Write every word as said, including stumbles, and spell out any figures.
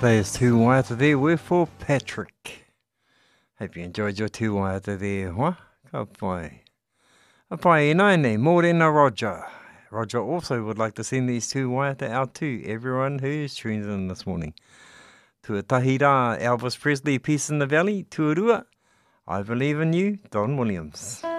There's two waiata there were for Patrick. Hope you enjoyed your two waiata there, huh? Ka pai. Ka pai e nai nei, mōrena Roger. Roger also would like to send these two waiata out to everyone who's tuned in this morning. Tuatahi rā, Elvis Presley, Peace in the Valley, tuarua. I believe in you, Don Williams.